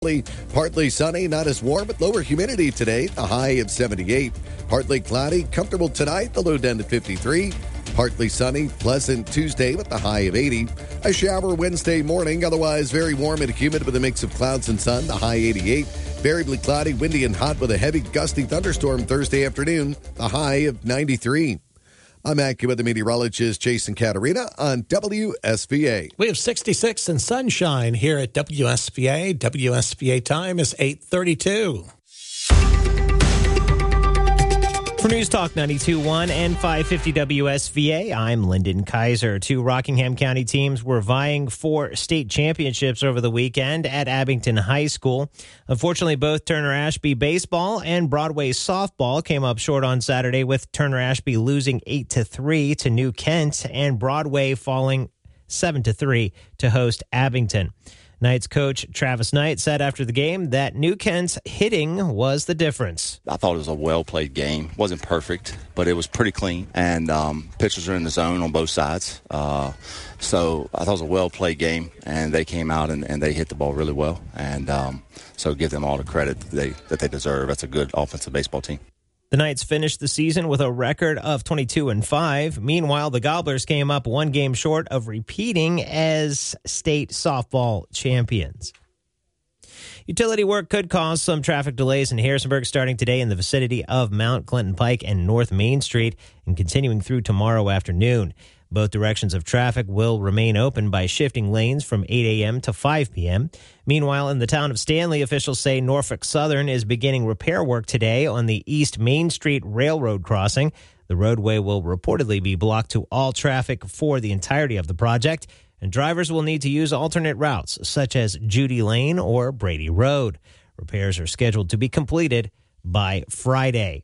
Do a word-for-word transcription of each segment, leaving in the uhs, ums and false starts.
Partly sunny, not as warm, but lower humidity today, the high of seventy-eight. Partly cloudy, comfortable tonight, the low down to fifty-three. Partly sunny, pleasant Tuesday with the high of eighty. A shower Wednesday morning, otherwise very warm and humid with a mix of clouds and sun, the high eighty-eight. Variably cloudy, windy and hot with a heavy gusty thunderstorm Thursday afternoon, the high of ninety-three. I'm AccuWeather meteorologist Jason Caterina on W S V A. We have sixty-six and sunshine here at W S V A. W S V A time is eight thirty-two. For News Talk ninety-two point one and five fifty W S V A, I'm Lyndon Kaiser. Two Rockingham County teams were vying for state championships over the weekend at Abington High School. Unfortunately, both Turner Ashby baseball and Broadway softball came up short on Saturday, with Turner Ashby losing eight to three to New Kent and Broadway falling seven to three to host Abington. Knight's coach Travis Knight said after the game that New Kent's hitting was the difference. I thought it was a well-played game. It wasn't perfect, but it was pretty clean. And um, pitchers are in the zone on both sides. Uh, so I thought it was a well-played game, and they came out and, and they hit the ball really well. And um, so give them all the credit that they, that they deserve. That's a good offensive baseball team. The Knights finished the season with a record of twenty-two and five. Meanwhile, the Gobblers came up one game short of repeating as state softball champions. Utility work could cause some traffic delays in Harrisonburg starting today in the vicinity of Mount Clinton Pike and North Main Street and continuing through tomorrow afternoon. Both directions of traffic will remain open by shifting lanes from eight a.m. to five p.m. Meanwhile, in the town of Stanley, officials say Norfolk Southern is beginning repair work today on the East Main Street Railroad crossing. The roadway will reportedly be blocked to all traffic for the entirety of the project, and drivers will need to use alternate routes, such as Judy Lane or Brady Road. Repairs are scheduled to be completed by Friday.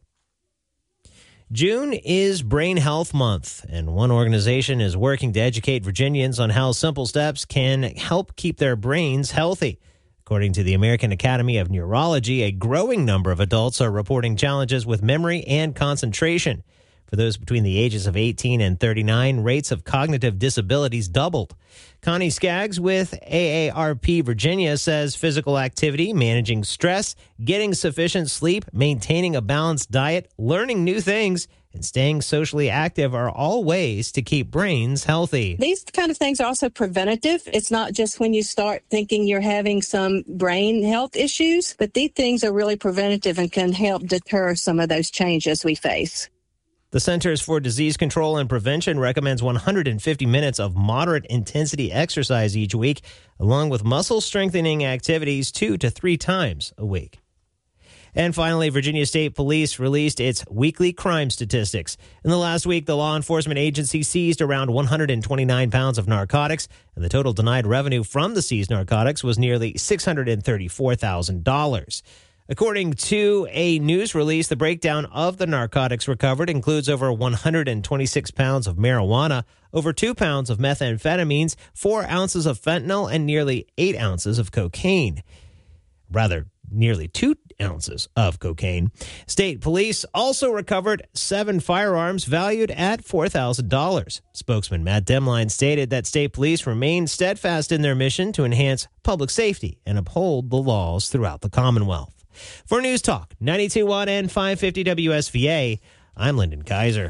June is Brain Health Month, and one organization is working to educate Virginians on how simple steps can help keep their brains healthy. According to the American Academy of Neurology, a growing number of adults are reporting challenges with memory and concentration. For those between the ages of eighteen and thirty-nine, rates of cognitive disabilities doubled. Connie Skaggs with A A R P Virginia says physical activity, managing stress, getting sufficient sleep, maintaining a balanced diet, learning new things, and staying socially active are all ways to keep brains healthy. These kind of things are also preventative. It's not just when you start thinking you're having some brain health issues, but these things are really preventative and can help deter some of those changes we face. The Centers for Disease Control and Prevention recommends one hundred fifty minutes of moderate intensity exercise each week, along with muscle strengthening activities two to three times a week. And finally, Virginia State Police released its weekly crime statistics. In the last week, the law enforcement agency seized around one hundred twenty-nine pounds of narcotics, and the total denied revenue from the seized narcotics was nearly six hundred thirty-four thousand dollars. According to a news release, the breakdown of the narcotics recovered includes over one hundred twenty-six pounds of marijuana, over two pounds of methamphetamines, four ounces of fentanyl, and nearly eight ounces of cocaine. Rather, nearly two ounces of cocaine. State police also recovered seven firearms valued at four thousand dollars. Spokesman Matt Demline stated that state police remain steadfast in their mission to enhance public safety and uphold the laws throughout the Commonwealth. For News Talk ninety-two point one and five fifty W S V A, I'm Lyndon Kaiser.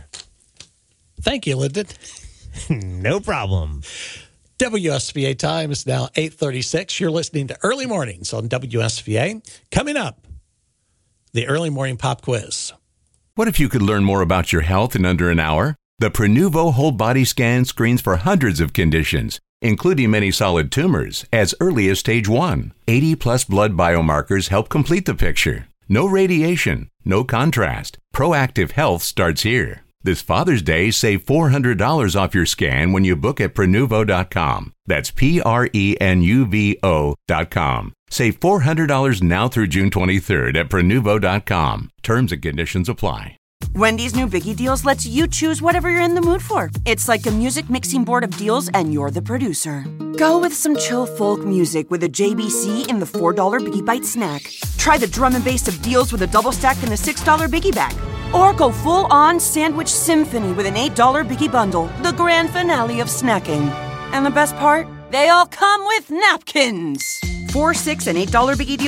Thank you, Lyndon. No problem. W S V A time is now eight thirty-six. You're listening to Early Mornings on W S V A. Coming up, the Early Morning Pop Quiz. What if you could learn more about your health in under an hour? The Prenuvo Whole Body Scan screens for hundreds of conditions, including many solid tumors, as early as stage one. eighty plus blood biomarkers help complete the picture. No radiation, no contrast. Proactive health starts here. This Father's Day, save four hundred dollars off your scan when you book at Prenuvo dot com. That's P R E N U V O dot com. Save four hundred dollars now through June twenty-third at Prenuvo dot com. Terms and conditions apply. Wendy's new Biggie Deals lets you choose whatever you're in the mood for. It's like a music mixing board of deals, and you're the producer. Go with some chill folk music with a J B C in the four dollar Biggie Bite snack. Try the drum and bass of deals with a double stack in the six dollar Biggie Bag. Or go full-on sandwich symphony with an eight dollar Biggie Bundle, the grand finale of snacking. And the best part? They all come with napkins. four, six, and eight dollar Biggie deals